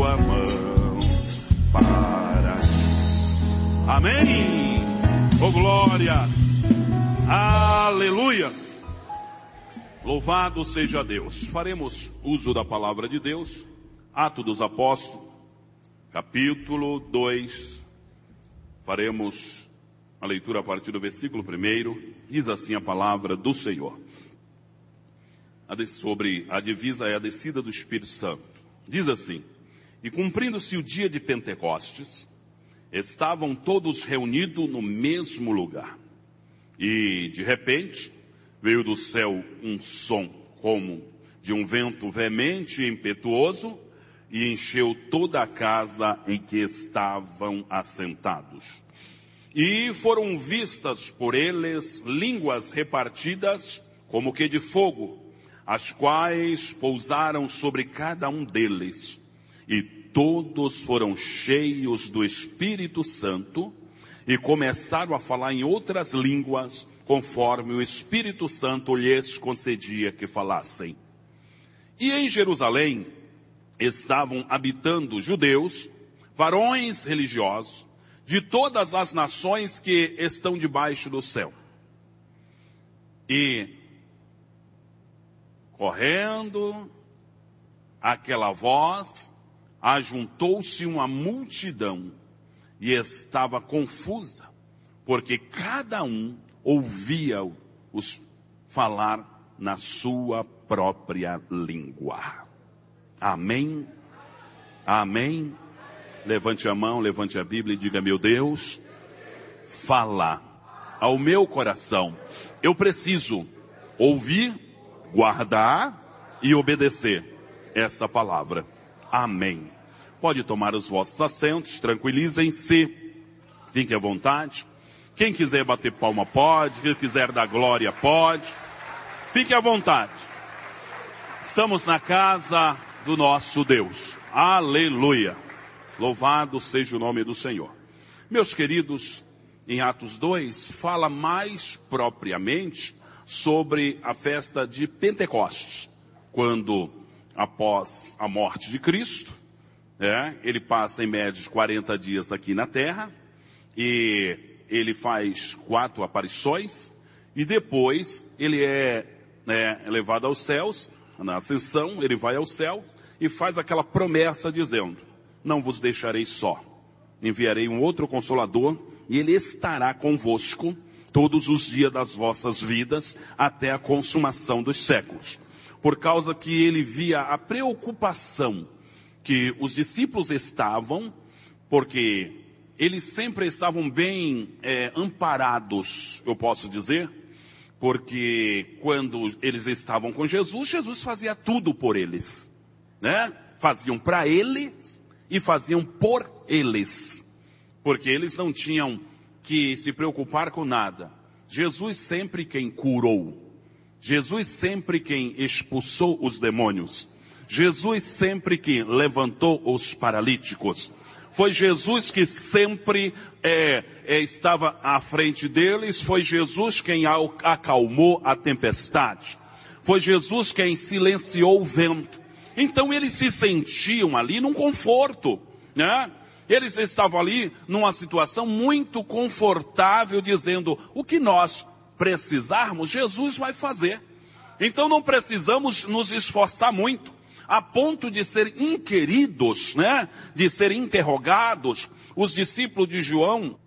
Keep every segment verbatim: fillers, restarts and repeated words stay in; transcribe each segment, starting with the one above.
tua mão para. Amém. Oh glória. Aleluia. Louvado seja Deus. Faremos uso da palavra de Deus. Atos dos Apóstolos, capítulo dois. Faremos a leitura a partir do versículo primeiro. Diz assim a palavra do Senhor. Sobre a divisa é a descida do Espírito Santo. Diz assim: e cumprindo-se o dia de Pentecostes, estavam todos reunidos no mesmo lugar. E, de repente, veio do céu um som como de um vento veemente e impetuoso, e encheu toda a casa em que estavam assentados. E foram vistas por eles línguas repartidas como que de fogo, as quais pousaram sobre cada um deles. E todos foram cheios do Espírito Santo e começaram a falar em outras línguas, conforme o Espírito Santo lhes concedia que falassem. E em Jerusalém estavam habitando judeus, varões religiosos, de todas as nações que estão debaixo do céu. E, correndo aquela voz, ajuntou-se uma multidão e estava confusa, porque cada um ouvia-os falar na sua própria língua. Amém? Amém? Levante a mão, levante a Bíblia e diga: meu Deus, fala ao meu coração. Eu preciso ouvir, guardar e obedecer esta palavra. Amém. Pode tomar os vossos assentos, tranquilizem-se, fiquem à vontade. Quem quiser bater palma pode, quem quiser dar glória pode. Fique à vontade. Estamos na casa do nosso Deus. Aleluia. Louvado seja o nome do Senhor. Meus queridos, em Atos dois, fala mais propriamente sobre a festa de Pentecostes, quando, após a morte de Cristo, é, ele passa em média quarenta dias aqui na terra, e ele faz quatro aparições, e depois ele é, é levado aos céus. Na ascensão ele vai ao céu e faz aquela promessa dizendo: não vos deixarei só, enviarei um outro Consolador, e ele estará convosco todos os dias das vossas vidas, até a consumação dos séculos. Por causa que ele via a preocupação que os discípulos estavam, porque eles sempre estavam bem é, amparados, eu posso dizer, porque quando eles estavam com Jesus, Jesus fazia tudo por eles, né? Faziam para eles e faziam por eles, porque eles não tinham que se preocupar com nada. Jesus sempre quem curou, Jesus sempre quem expulsou os demônios, Jesus sempre quem levantou os paralíticos. Foi Jesus que sempre é, é, estava à frente deles. Foi Jesus quem acalmou a tempestade. Foi Jesus quem silenciou o vento. Então eles se sentiam ali num conforto, né? Eles estavam ali numa situação muito confortável, dizendo: o que nós precisarmos, Jesus vai fazer. Então não precisamos nos esforçar muito, a ponto de ser inquiridos, né? De ser interrogados. Os discípulos de João,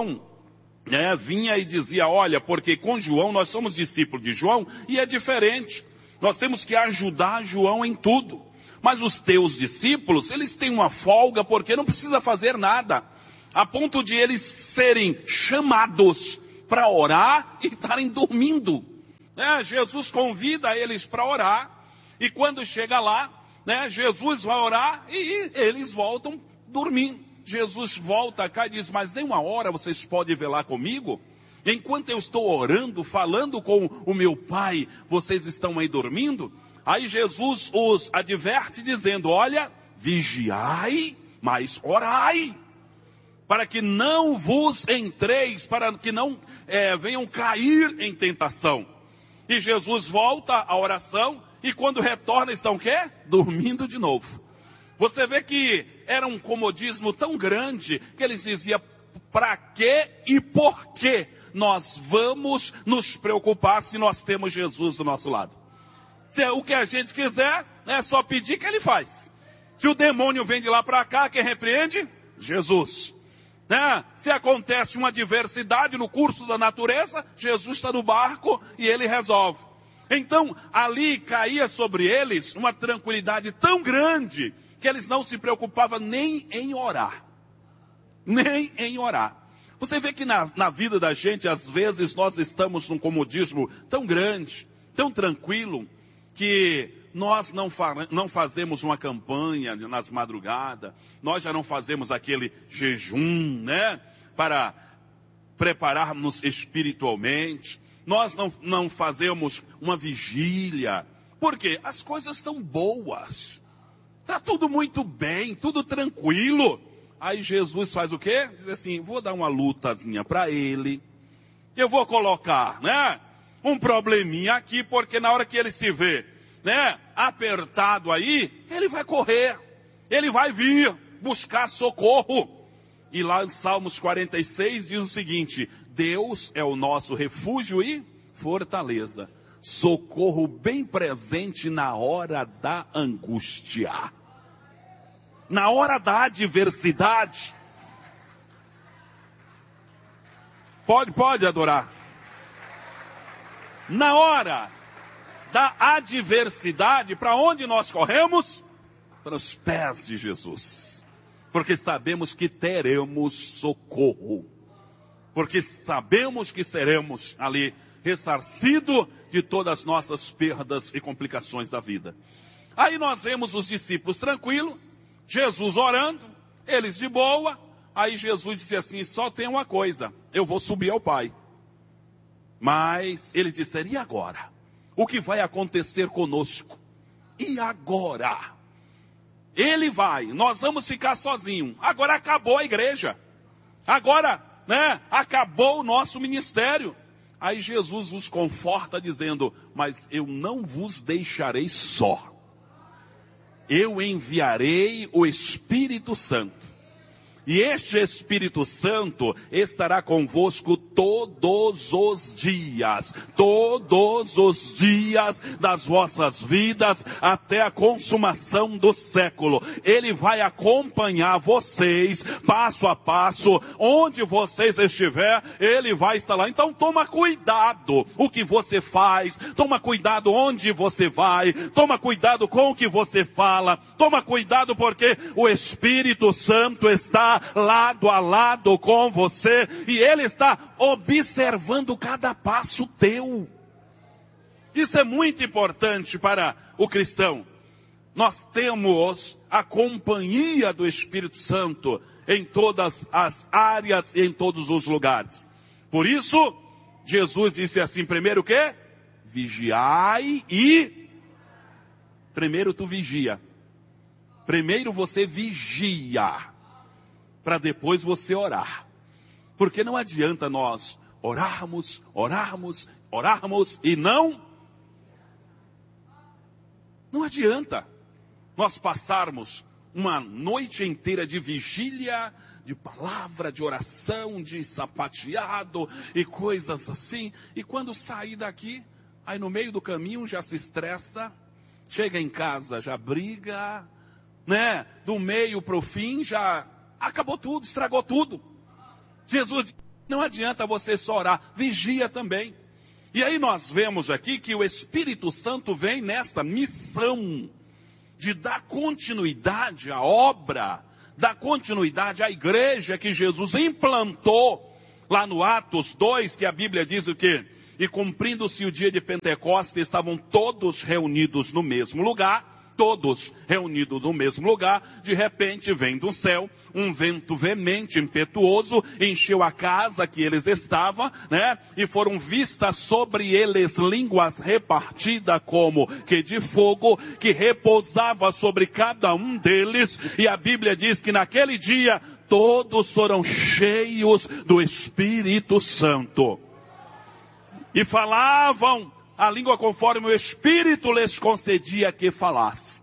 né, vinha e dizia: olha, porque com João, nós somos discípulos de João, e é diferente. Nós temos que ajudar João em tudo. Mas os teus discípulos, eles têm uma folga, porque não precisa fazer nada. A ponto de eles serem chamados para orar e estarem dormindo. Né? Jesus convida eles para orar. E quando chega lá, né, Jesus vai orar e eles voltam dormindo. Jesus volta cá e diz: mas nem uma hora vocês podem velar comigo? Enquanto eu estou orando, falando com o meu Pai, vocês estão aí dormindo? Aí Jesus os adverte dizendo: olha, vigiai, mas orai, para que não vos entreis, para que não é, venham cair em tentação. E Jesus volta à oração, e quando retorna estão o quê? Dormindo de novo. Você vê que era um comodismo tão grande que eles diziam, para que e por que nós vamos nos preocupar se nós temos Jesus do nosso lado? Se é o que a gente quiser, é só pedir que ele faz. Se o demônio vem de lá para cá, quem repreende? Jesus. Né? Se acontece uma adversidade no curso da natureza, Jesus está no barco e ele resolve. Então, ali caía sobre eles uma tranquilidade tão grande que eles não se preocupavam nem em orar. Nem em orar. Você vê que na, na vida da gente, às vezes, nós estamos num comodismo tão grande, tão tranquilo, que nós não, fa- não fazemos uma campanha nas madrugadas, nós já não fazemos aquele jejum, né? Para prepararmos espiritualmente. Nós não, não fazemos uma vigília. Por quê? As coisas estão boas. Está tudo muito bem, tudo tranquilo. Aí Jesus faz o quê? Diz assim, vou dar uma lutazinha para ele. Eu vou colocar, né? Um probleminha aqui, porque na hora que ele se vê, né? Apertado aí, ele vai correr. Ele vai vir buscar socorro. E lá em Salmos quarenta e seis diz o seguinte, Deus é o nosso refúgio e fortaleza. Socorro bem presente na hora da angústia. Na hora da adversidade. Pode, pode adorar. Na hora da adversidade, para onde nós corremos? Para os pés de Jesus. Porque sabemos que teremos socorro. Porque sabemos que seremos ali ressarcidos de todas as nossas perdas e complicações da vida. Aí nós vemos os discípulos tranquilos, Jesus orando, eles de boa. Aí Jesus disse assim, só tem uma coisa, eu vou subir ao Pai. Mas ele disse, e agora? O que vai acontecer conosco? E agora? Ele vai, nós vamos ficar sozinhos. Agora acabou a igreja. Agora, né, acabou o nosso ministério. Aí Jesus os conforta dizendo, mas eu não vos deixarei só. Eu enviarei o Espírito Santo. E este Espírito Santo estará convosco todos os dias, todos os dias das vossas vidas, até a consumação do século. Ele vai acompanhar vocês, passo a passo, onde vocês estiver, ele vai estar lá. Então toma cuidado o que você faz, toma cuidado onde você vai, toma cuidado com o que você fala, toma cuidado porque o Espírito Santo está lado a lado com você e ele está observando cada passo teu. Isso é muito importante para o cristão. Nós temos a companhia do Espírito Santo em todas as áreas e em todos os lugares. Por isso, Jesus disse assim, primeiro o quê? Vigiai e... Primeiro tu vigia. Primeiro você vigia. Para depois você orar. Porque não adianta nós orarmos, orarmos, orarmos e não... Não adianta nós passarmos uma noite inteira de vigília, de palavra, de oração, de sapateado e coisas assim. E quando sair daqui, aí no meio do caminho já se estressa, chega em casa já briga, né? Do meio para o fim já... Acabou tudo, estragou tudo. Jesus disse, não adianta você só orar, vigia também. E aí nós vemos aqui que o Espírito Santo vem nesta missão de dar continuidade à obra, dar continuidade à igreja que Jesus implantou lá no Atos dois, que a Bíblia diz o quê? E cumprindo-se o dia de Pentecostes, estavam todos reunidos no mesmo lugar. Todos reunidos no mesmo lugar, de repente vem do céu um vento veemente, impetuoso, encheu a casa que eles estavam, né? E foram vistas sobre eles línguas repartidas como que de fogo, que repousava sobre cada um deles. E a Bíblia diz que naquele dia todos foram cheios do Espírito Santo. E falavam a língua conforme o Espírito lhes concedia que falasse.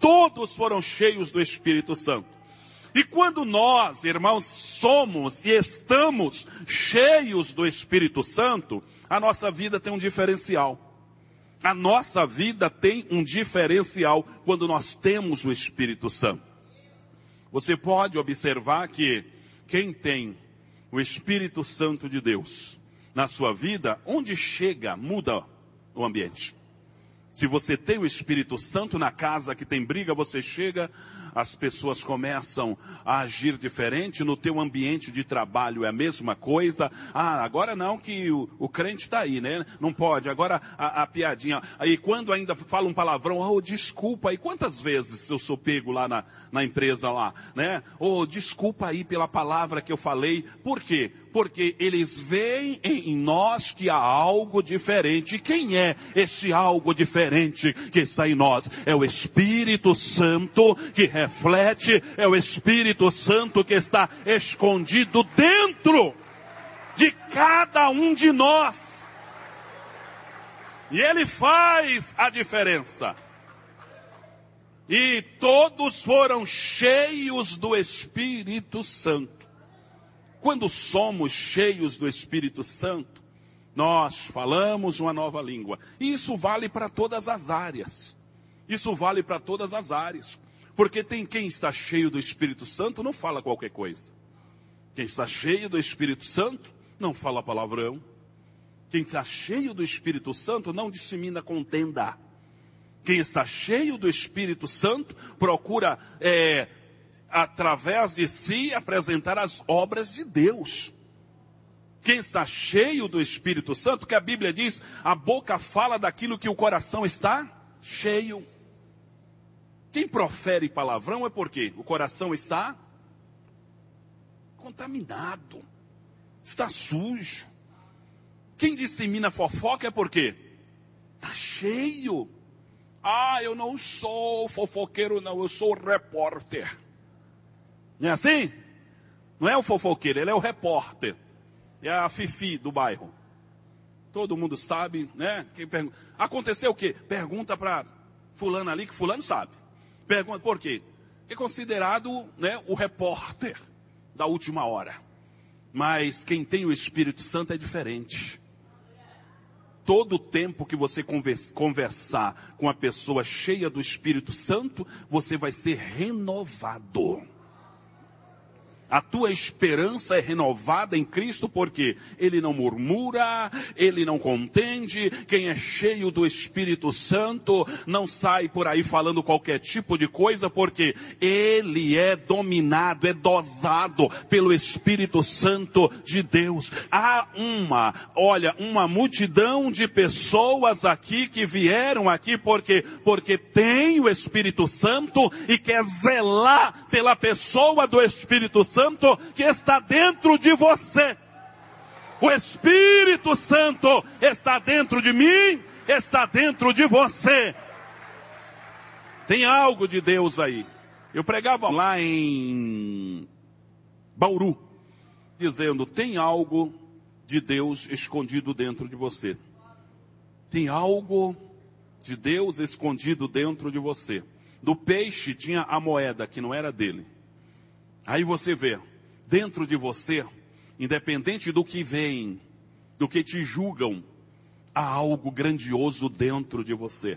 todos foram cheios do Espírito Santo. E quando nós, irmãos, somos e estamos cheios do Espírito Santo, a nossa vida tem um diferencial. A nossa vida tem um diferencial quando nós temos o Espírito Santo. Você pode observar que quem tem o Espírito Santo de Deus na sua vida, onde chega, muda o ambiente. Se você tem o Espírito Santo na casa que tem briga, você chega, as pessoas começam a agir diferente. No teu ambiente de trabalho é a mesma coisa. Ah, agora não, que o, o crente está aí, né? Não pode. Agora a, a piadinha. Aí quando ainda fala um palavrão, oh, desculpa aí. Quantas vezes eu sou pego lá na, na empresa lá, né? Oh, desculpa aí pela palavra que eu falei. Por quê? Porque eles veem em nós que há algo diferente. E quem é esse algo diferente que está em nós? É o Espírito Santo que reflete, é o Espírito Santo que está escondido dentro de cada um de nós. E ele faz a diferença. E todos foram cheios do Espírito Santo. Quando somos cheios do Espírito Santo, nós falamos uma nova língua. E isso vale para todas as áreas. Isso vale para todas as áreas. Porque tem quem está cheio do Espírito Santo não fala qualquer coisa. Quem está cheio do Espírito Santo não fala palavrão. Quem está cheio do Espírito Santo não dissemina contenda. Quem está cheio do Espírito Santo procura, é, através de si, apresentar as obras de Deus. Quem está cheio do Espírito Santo, que a Bíblia diz, a boca fala daquilo que o coração está cheio. Quem profere palavrão é porque o coração está contaminado, está sujo. Quem dissemina fofoca é porque está cheio. Ah, eu não sou fofoqueiro não, eu sou repórter. Não é assim? Não é o fofoqueiro, ele é o repórter. É a fifi do bairro. Todo mundo sabe, né? Quem pergunta, aconteceu o quê? Pergunta para fulano ali, que fulano sabe. Pergunta por quê? É considerado, né, o repórter da última hora. Mas quem tem o Espírito Santo é diferente. Todo o tempo que você conversar com a pessoa cheia do Espírito Santo, você vai ser renovado. A tua esperança é renovada em Cristo porque Ele não murmura, Ele não contende. Quem é cheio do Espírito Santo não sai por aí falando qualquer tipo de coisa porque Ele é dominado, é dosado pelo Espírito Santo de Deus. Há uma, olha, uma multidão de pessoas aqui que vieram aqui porque, porque tem o Espírito Santo e quer zelar pela pessoa do Espírito Santo que está dentro de você. O Espírito Santo está dentro de mim, está dentro de você. Tem algo de Deus aí. Eu pregava lá em Bauru, dizendo, tem algo de Deus escondido dentro de você. Tem algo de Deus escondido dentro de você. Do peixe tinha a moeda que não era dele. Aí você vê, dentro de você, independente do que vem, do que te julgam, há algo grandioso dentro de você.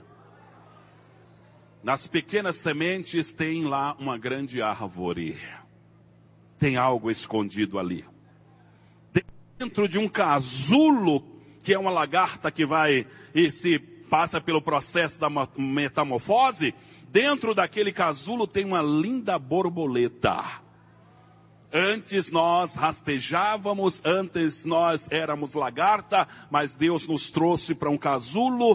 Nas pequenas sementes tem lá uma grande árvore. Tem algo escondido ali. Dentro de um casulo, que é uma lagarta que vai e se passa pelo processo da metamorfose, dentro daquele casulo tem uma linda borboleta. Antes nós rastejávamos, antes nós éramos lagarta, mas Deus nos trouxe para um casulo